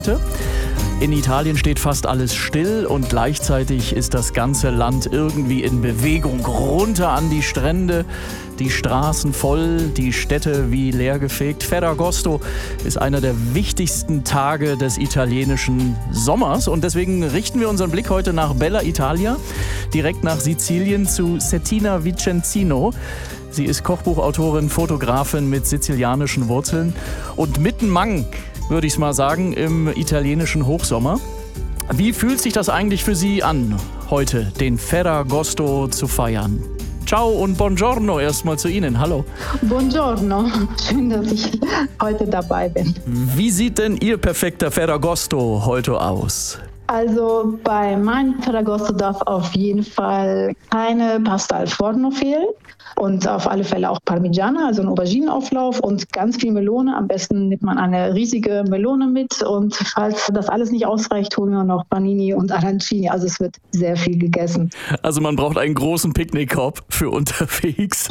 In Italien steht fast alles still und gleichzeitig ist das ganze Land irgendwie in Bewegung. Runter an die Strände, die Straßen voll, die Städte wie leergefegt. Ferragosto ist einer der wichtigsten Tage des italienischen Sommers und deswegen richten wir unseren Blick heute nach Bella Italia, direkt nach Sizilien zu Cettina Vicenzino. Sie ist Kochbuchautorin, Fotografin mit sizilianischen Wurzeln und mittenmank, würde ich es mal sagen, im italienischen Hochsommer. Wie fühlt sich das eigentlich für Sie an, heute den Ferragosto zu feiern? Ciao und buongiorno erstmal zu Ihnen. Hallo. Buongiorno. Schön, dass ich heute dabei bin. Wie sieht denn Ihr perfekter Ferragosto heute aus? Also bei meinem Ferragosto darf auf jeden Fall keine Pasta al Forno fehlen und auf alle Fälle auch Parmigiana, also ein Auberginenauflauf und ganz viel Melone. Am besten nimmt man eine riesige Melone mit und falls das alles nicht ausreicht, holen wir noch Panini und Arancini. Also es wird sehr viel gegessen. Also man braucht einen großen Picknickkorb für unterwegs.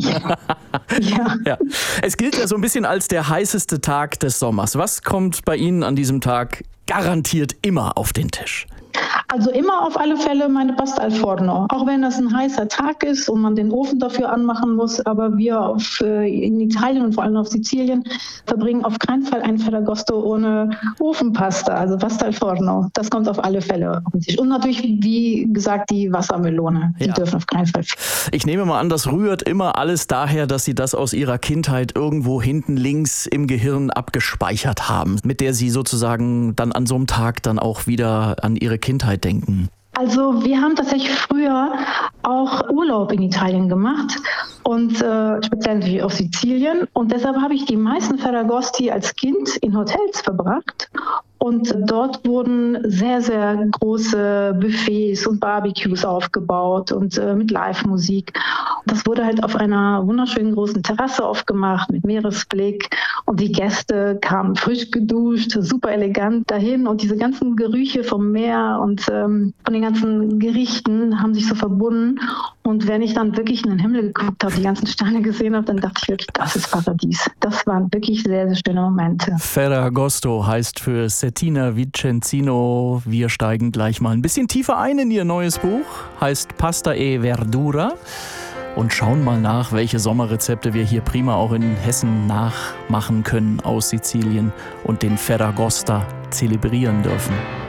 Ja. Ja. Es gilt ja so ein bisschen als der heißeste Tag des Sommers. Was kommt bei Ihnen an diesem Tag garantiert immer auf den Tisch? Also immer auf alle Fälle meine Pasta al Forno. Auch wenn das ein heißer Tag ist und man den Ofen dafür anmachen muss. Aber wir in Italien und vor allem auf Sizilien verbringen auf keinen Fall einen Ferragosto ohne Ofenpasta. Also Pasta al Forno. Das kommt auf alle Fälle auf den Tisch. Und natürlich, wie gesagt, die Wassermelone. Die dürfen auf keinen Fall fehlen. Ich nehme mal an, das rührt immer alles daher, dass Sie das aus Ihrer Kindheit irgendwo hinten links im Gehirn abgespeichert haben, mit der Sie sozusagen dann an so einem Tag dann auch wieder an Ihre Kindheit denken. Also wir haben tatsächlich früher auch Urlaub in Italien gemacht und speziell natürlich auf Sizilien. Und deshalb habe ich die meisten Ferragosti als Kind in Hotels verbracht. Und dort wurden sehr, sehr große Buffets und Barbecues aufgebaut und mit Live-Musik. Das wurde halt auf einer wunderschönen großen Terrasse aufgemacht mit Meeresblick. Und die Gäste kamen frisch geduscht, super elegant dahin. Und diese ganzen Gerüche vom Meer und von den ganzen Gerichten haben sich so verbunden. Und wenn ich dann wirklich in den Himmel geguckt habe, die ganzen Sterne gesehen habe, dann dachte ich wirklich, das ist Paradies. Das waren wirklich sehr, sehr schöne Momente. Ferragosto heißt für Cettina Vicenzino. Wir steigen gleich mal ein bisschen tiefer ein in ihr neues Buch. Heißt Pasta e Verdura. Und schauen mal nach, welche Sommerrezepte wir hier prima auch in Hessen nachmachen können aus Sizilien und den Ferragosto zelebrieren dürfen.